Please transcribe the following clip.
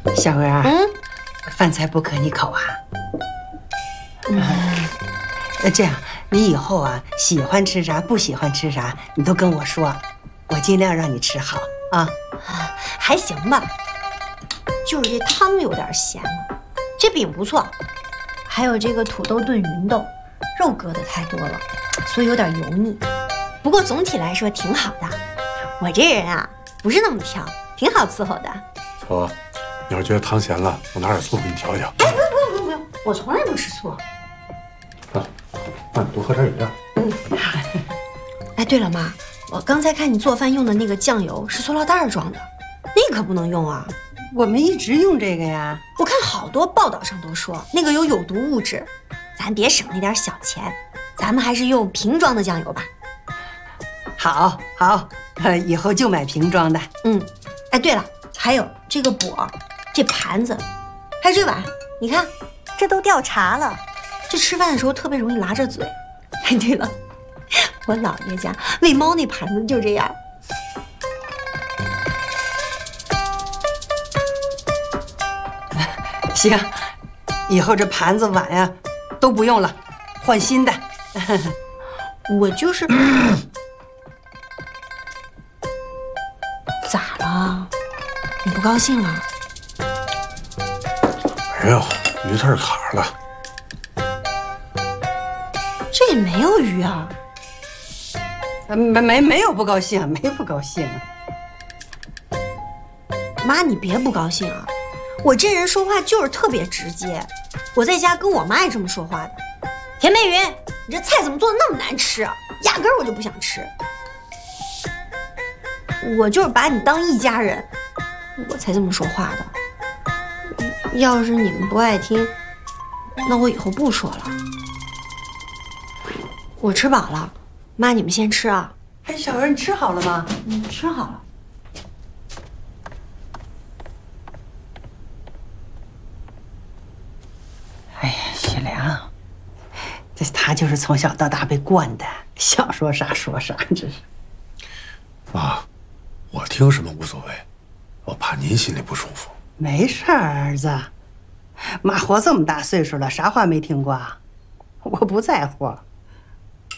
小娥啊，饭菜不可你口啊。这样你以后啊，喜欢吃啥不喜欢吃啥，你都跟我说，我尽量让你吃好啊。 还行吧，就是这汤有点咸了，这饼不错，还有这个土豆炖芸豆，肉搁的太多了，所以有点油腻。不过总体来说挺好的，我这人啊不是那么挑，挺好伺候的。 错，你要是觉得汤咸了，我拿点醋给你调调。 哎，不用，我从来不吃醋。 那你多喝点饮料。 哎，对了妈，我刚才看你做饭用的那个酱油是塑料袋装的，那可不能用啊。 我们一直用这个呀。 我看好多报道上都说那个有毒物质，咱别省那点小钱，咱们还是用瓶装的酱油吧。 好，以后就买瓶装的。 哎，对了，还有这个钵、这盘子，还有这碗，你看，这都掉茬了。这吃饭的时候特别容易拉着嘴。哎，对了，我姥爷家喂猫那盘子就这样。 行，以后这盘子碗呀都不用了，换新的。 我就是咋了？你不高兴了？ 没有，鱼刺卡了。 这也没有鱼啊。 没有不高兴，没不高兴。 妈，你别不高兴啊！我这人说话就是特别直接，我在家跟我妈也这么说话的。田美云，你这菜怎么做的那么难吃啊？压根儿我就不想吃。我就是把你当一家人，我才这么说话的。要是你们不爱听，那我以后不说了。我吃饱了，妈，你们先吃啊。 哎，小娥，你吃好了吗？ 吃好了。 哎呀，徐良，他就是从小到大被惯的，想说啥说啥，这是。 妈，我听什么无所谓，我怕您心里不舒服。 没事儿，儿子，妈活这么大岁数了，啥话没听过啊？我不在乎。